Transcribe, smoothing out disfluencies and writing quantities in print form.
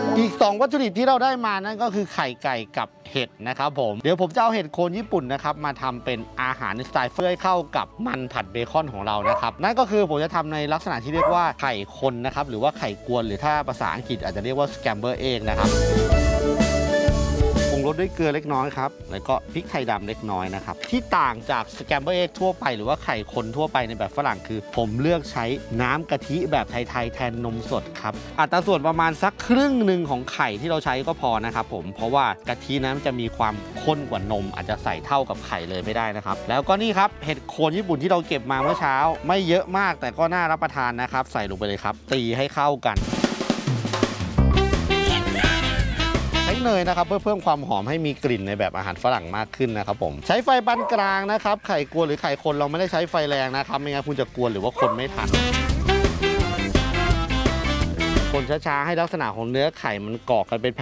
อีก2วัตถุดิบที่เราได้มานั่นก็คือไข่ไก่กับเห็ดนะครับผมเดี๋ยวผมจะเอาเห็ดโคนญี่ปุ่นนะครับมาทำเป็นอาหารสไตล์เพื่อให้เข้ากับมันผัดเบคอนของเรานะครับนั่นก็คือผมจะทำในลักษณะที่เรียกว่าไข่คนนะครับหรือว่าไข่กวนหรือถ้าภาษาอังกฤษอาจจะเรียกว่าสแคมเบอร์เอ็กนะครับปรุงรสด้วยเกลือเล็กน้อยครับแล้วก็พริกไทยดำเล็กน้อยนะครับที่ต่างจากสแคมเบอร์เอ็กทั่วไปหรือว่าไข่คนทั่วไปในแบบฝรั่งคือผมเลือกใช้น้ำกะทิแบบไทยๆแทนนมสดครับอัตราส่วนประมาณสักครึ่งหนึ่งของไข่ที่เราใช้ก็พอนะครับผมเพราะว่ากะทินั้นจะมีความข้นกว่านมอาจจะใส่เท่ากับไข่เลยไม่ได้นะครับแล้วก็นี่ครับเห็ดโคนญี่ปุ่นที่เราเก็บมาเมื่อเช้าไม่เยอะมากแต่ก็น่ารับประทานนะครับใส่ลงไปเลยครับตีให้เข้ากันเนยนะครับเพื่อเพิ่มความหอมให้มีกลิ่นในแบบอาหารฝรั่งมากขึ้นนะครับผมใช้ไฟปานกลางนะครับไข่กวนหรือไข่คนเราไม่ได้ใช้ไฟแรงนะครับไม่งั้นคุณจะกวนหรือว่าคนไม่ทันคนช้าๆให้ลักษณะของเนื้อไข่มันเกาะกันเป็น